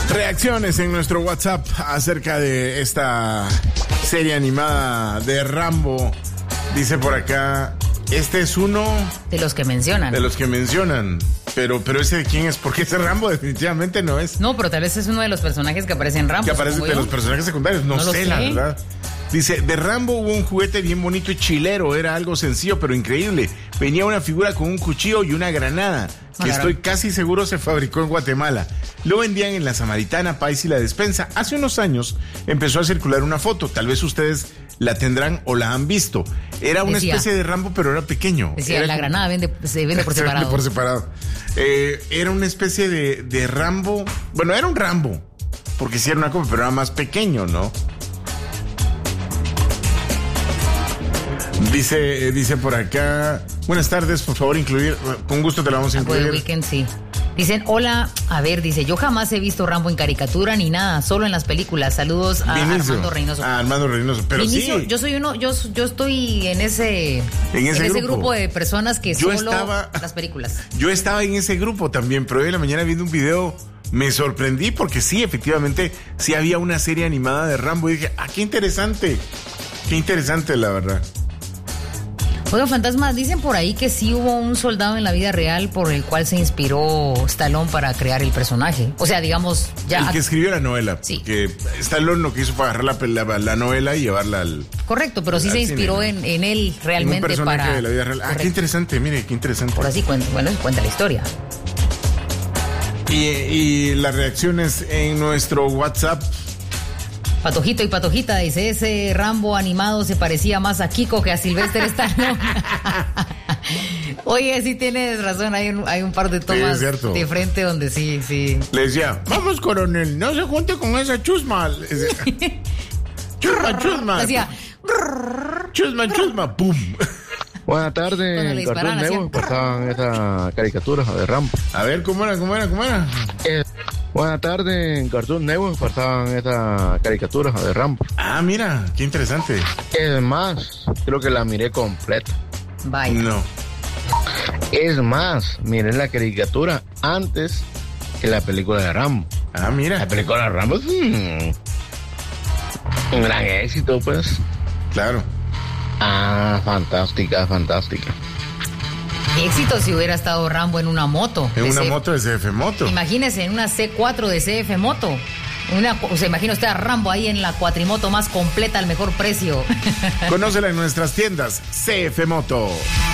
Reacciones en nuestro WhatsApp acerca de esta serie animada de Rambo. Dice por acá, este es uno... De los que mencionan. De los que mencionan. Pero ese de quién es, porque ese Rambo definitivamente no es. No, pero tal vez es uno de los personajes que aparece en Rambo. Que aparece de los personajes secundarios, no sé, la verdad. Dice, de Rambo hubo un juguete bien bonito y chilero, era algo sencillo pero increíble. Venía una figura con un cuchillo y una granada, que estoy casi seguro se fabricó en Guatemala. Lo vendían en la Samaritana, Pais y la Despensa. Hace unos años empezó a circular una foto, tal vez ustedes la tendrán o la han visto. Era una especie de Rambo, pero era pequeño. Decía, la granada se vende por separado. Vende por separado. Era una especie de Rambo, bueno, era un Rambo, porque sí era una copia, pero era más pequeño, ¿no? Dice por acá, buenas tardes, por favor incluir, con gusto te la vamos a incluir. El weekend, sí. Dicen, hola, a ver, dice, yo jamás he visto Rambo en caricatura ni nada, solo en las películas. Saludos a Armando Reynoso. Armando Reynoso, pero Vinicio, sí. Yo estoy en ese grupo de personas que las películas. Yo estaba en ese grupo también, pero hoy en la mañana viendo un video me sorprendí porque sí, efectivamente, sí había una serie animada de Rambo y dije, qué interesante la verdad. Oiga, fantasmas, dicen por ahí que sí hubo un soldado en la vida real por el cual se inspiró Stallone para crear el personaje. O sea, digamos, ya... El que escribió la novela. Sí. Que Stallone lo que hizo fue agarrar la novela y llevarla al... Correcto, pero sí se inspiró en él realmente en un personaje para... de la vida real. Qué interesante, mire, qué interesante. Por así cuenta la historia. Y las reacciones en nuestro WhatsApp... Patojito y Patojita dice, ese Rambo animado se parecía más a Kiko que a Sylvester Stallone. Oye, sí tienes razón, hay un par de tomas de frente donde sí. Le decía, vamos coronel, no se junte con esa chusma. Chusma. Decía, chusma, pum. Buenas tardes, en Cartoon Network pasaban esa caricatura de Rambo. A ver, ¿cómo era? Buenas tardes, en Cartoon Network pasaban esa caricatura de Rambo. Mira, qué interesante. Es más, creo que la miré completa. Bye. No. Es más, miré la caricatura antes que la película de Rambo. Mira. La película de Rambo es un gran éxito, pues. Claro. Fantástica. Éxito si hubiera estado Rambo en una moto. En una moto de CF Moto. Imagínese, en una C4 de CF Moto. Imagina usted a Rambo ahí en la cuatrimoto más completa al mejor precio. Conócela en nuestras tiendas CF Moto.